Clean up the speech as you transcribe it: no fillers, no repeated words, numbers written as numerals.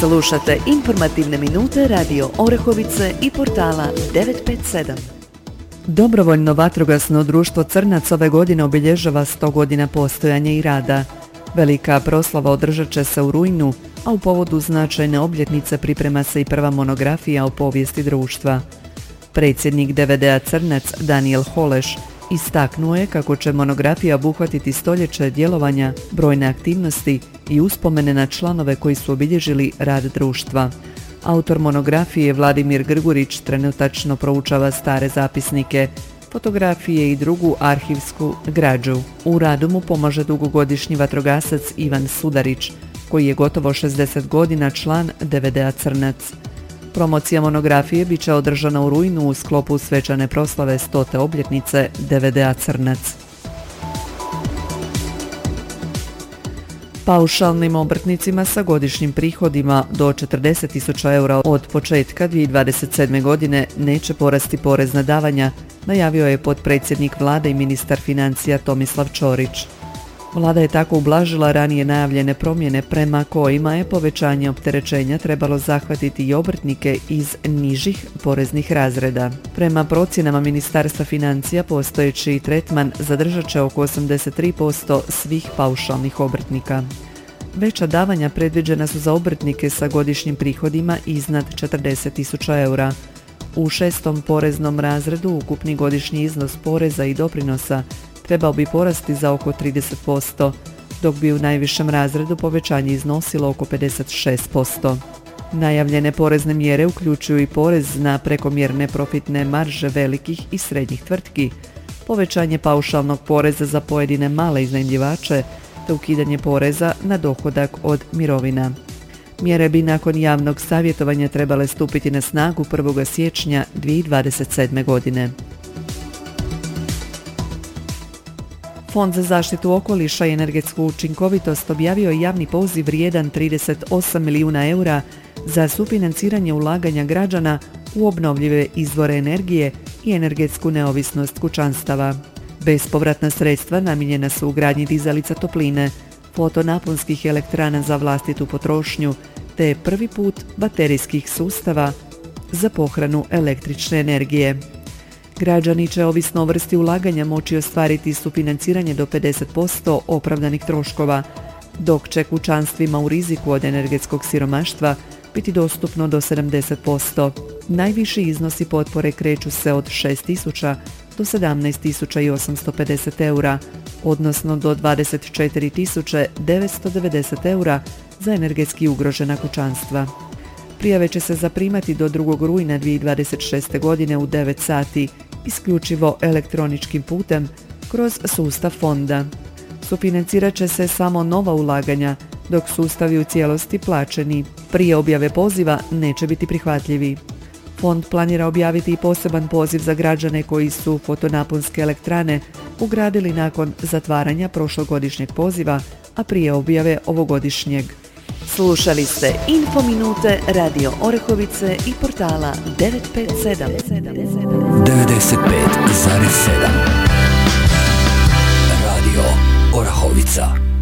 Slušate informativne minute Radio Orehovice i portala 957. Dobrovoljno vatrogasno društvo Crnac ove godine obilježava 100 godina postojanja i rada. Velika proslava održat će se u rujnu, a u povodu značajne obljetnice priprema se i prva monografija o povijesti društva. Predsjednik DVD-a Crnac Danijel Holeš istaknuo je kako će monografija obuhvatiti stoljeće djelovanja, brojne aktivnosti i uspomene na članove koji su obilježili rad društva. Autor monografije Vladimir Grgurić trenutačno proučava stare zapisnike, fotografije i drugu arhivsku građu. U radu mu pomaže dugogodišnji vatrogasac Ivan Sudarić, koji je gotovo 60 godina član DVD-a Crnac. Promocija monografije bit će održana u rujnu u sklopu svečane proslave 100. obljetnice DVD-a Crnac. Paušalnim obrtnicima sa godišnjim prihodima do 40.000 eura od početka 2027. godine neće porasti porezna davanja, najavio je potpredsjednik Vlade i ministar financija Tomislav Ćorić. Vlada je tako ublažila ranije najavljene promjene prema kojima je povećanje opterećenja trebalo zahvatiti i obrtnike iz nižih poreznih razreda. Prema procjenama Ministarstva financija postojeći tretman zadržat će oko 83% svih paušalnih obrtnika. Veća davanja predviđena su za obrtnike sa godišnjim prihodima iznad 40.000 eura. U 6. poreznom razredu ukupni godišnji iznos poreza i doprinosa trebao bi porasti za oko 30%, dok bi u najvišem razredu povećanje iznosilo oko 56%. Najavljene porezne mjere uključuju i porez na prekomjerne profitne marže velikih i srednjih tvrtki, povećanje paušalnog poreza za pojedine male iznajmljivače, te ukidanje poreza na dohodak od mirovina. Mjere bi nakon javnog savjetovanja trebale stupiti na snagu 1. siječnja 2027. godine. Fond za zaštitu okoliša i energetsku učinkovitost objavio je javni poziv vrijedan 38 milijuna eura za sufinanciranje ulaganja građana u obnovljive izvore energije i energetsku neovisnost kućanstava. Bespovratna sredstva namijenjena su ugradnji dizalica topline, fotonaponskih elektrana za vlastitu potrošnju, te prvi put baterijskih sustava za pohranu električne energije. Građani će ovisno o vrsti ulaganja moći ostvariti sufinanciranje do 50% opravdanih troškova, dok će kućanstvima u riziku od energetskog siromaštva biti dostupno do 70%. Najviši iznosi potpore kreću se od 6.000 do 17.850 eura, odnosno do 24.990 eura za energetski ugrožena kućanstva. Prijave će se zaprimati do 2. rujna 2026. godine u 9 sati, isključivo elektroničkim putem kroz sustav fonda. Sufinancirat će se samo nova ulaganja, dok sustavi u cijelosti plaćeni prije objave poziva neće biti prihvatljivi. Fond planira objaviti i poseban poziv za građane koji su fotonaponske elektrane ugradili nakon zatvaranja prošlogodišnjeg poziva, a prije objave ovogodišnjeg. Slušali ste Infominute Radio Orehovice i portala 957. 95,7 Radio Orahovica.